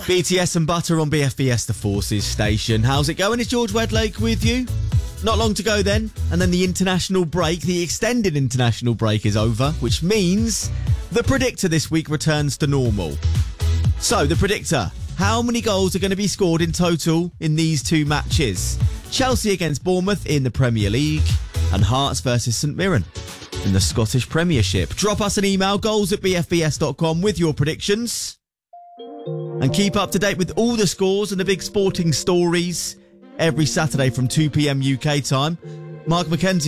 BTS and Butter on BFBS, the Forces station. How's it going? It's George Wedlake with you. Not long to go then, and then the international break, the extended international break is over, which means the predictor this week returns to normal. So, the predictor, how many goals are going to be scored in total in these two matches? Chelsea against Bournemouth in the Premier League and Hearts versus St Mirren in the Scottish Premiership. Drop us an email, goals@bfbs.com with your predictions. And keep up to date with all the scores and the big sporting stories every Saturday from 2 p.m. UK time. Mark McKenzie